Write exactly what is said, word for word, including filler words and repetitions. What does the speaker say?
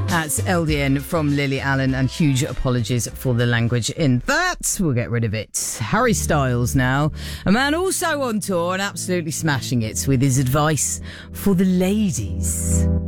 That's L D N from Lily Allen, and huge apologies for the language in that. We'll get rid of it. Harry Styles now. A man also on tour and absolutely smashing it with his advice for the ladies.